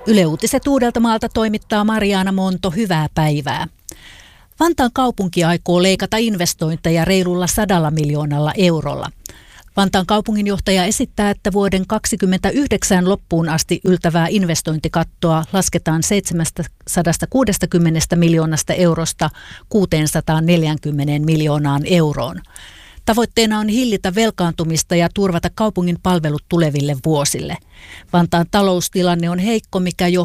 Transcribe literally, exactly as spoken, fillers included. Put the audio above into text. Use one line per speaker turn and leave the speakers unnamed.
Yle Uutiset Uudeltamaalta toimittaa Mariana Monto, hyvää päivää. Vantaan kaupunki aikoo leikata investointeja reilulla sadalla miljoonalla eurolla. Vantaan kaupunginjohtaja esittää, että vuoden kaksikymmentäyhdeksän loppuun asti yltävää investointikattoa lasketaan seitsemänsataakuusikymmentä miljoonasta eurosta kuusisataaneljäkymmentä miljoonaan euroon. Tavoitteena on hillitä velkaantumista ja turvata kaupungin palvelut tuleville vuosille. Vantaan taloustilanne on heikko, mikä johtaa